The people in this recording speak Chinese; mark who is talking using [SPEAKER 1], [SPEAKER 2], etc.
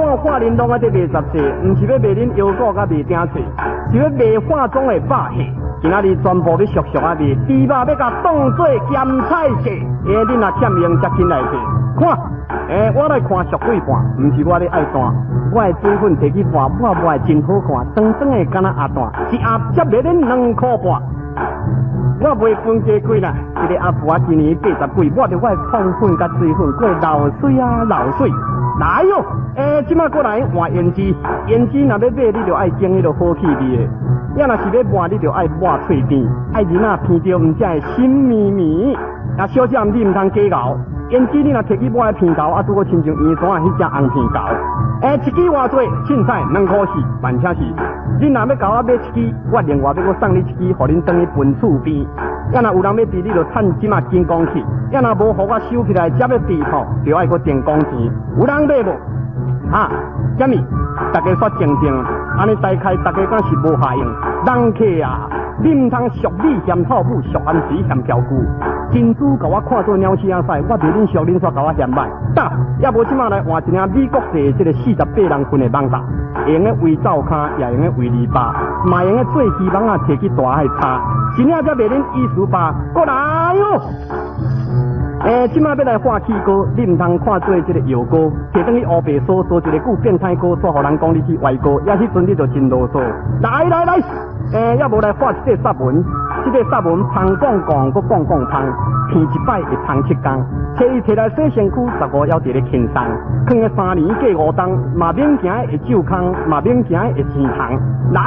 [SPEAKER 1] 我化玲珑啊，这卖10岁，唔是要卖恁腰果甲卖鼎脆，是要卖化妆的肉蟹。今仔日全部要俗俗啊卖，猪肉要甲当做咸菜色，恁若欠用才进来摕。看，我来看俗对半，唔是我咧爱单，我的水粉摕去拌，抹抹真好看，长长的敢若鸭蛋，一鸭才卖恁2块半。我卖分价贵啦，一个阿婆今年80几，我着我放粉甲水粉，过流水啊流水。来哟，即马过来换胭脂，胭脂若要买，你着爱种迄个好气味的；要若是要抹，你着爱抹脆甜，爱人啊闻着毋才会心绵绵。啊，小姐你毋通假熬，胭脂你若摕去抹来片膏，啊，拄好亲像圆山啊迄只红片膏。一支偌济，凊彩2块4，万请是。恁若要甲我买一支，我另外要搁送你一支，互恁当去分厝边。要若有人要治，你就趁即马金光去；要若无，互我收起来，才要治吼，就爱搁电工钱。有人买无？哈，啥物？大家说静静，安尼大开，大家敢是无下用。人客啊，你毋通俗米嫌臭母，俗安水嫌条姑。珍珠甲我看做鸟屎仔屎，我袂恁俗，恁煞甲我嫌歹。得，要无即马来换一领美国製即个48人份的网罩，会用个围罩卡，也用个围篱笆，嘛用个做希望啊，摕去大海擦，真正才袂恁意思吧？过来哟！即马要来画气膏，你毋通看做即个药膏，摕等去乌白所做一个旧变态膏，煞互人讲你去歪膏，也迄阵你就真啰嗦。来，要无来画一个煞文，这个煞文芳讲讲，搁讲讲芳，片一摆会芳7工，找伊摕来洗身躯，15还伫咧轻松，放个3年过5冬，嘛免惊会酒空，嘛免惊会钱虫。来。